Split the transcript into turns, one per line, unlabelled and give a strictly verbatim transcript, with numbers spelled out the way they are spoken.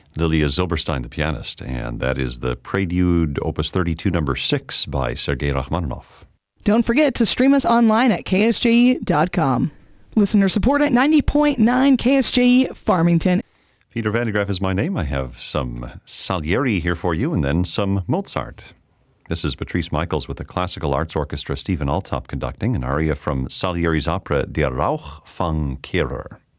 Lilia Zilberstein, the pianist, and that is the Prelude Opus thirty-two, number six by Sergei Rachmaninoff.
Don't forget to stream us online at K S J E dot com. Listener support at ninety point nine K S J E Farmington.
Peter Van de Graaff is my name. I have some Salieri here for you and then some Mozart. This is Patrice Michaels with the Classical Arts Orchestra, Stephen Altop conducting an aria from Salieri's opera Der Rauch von Kehrer.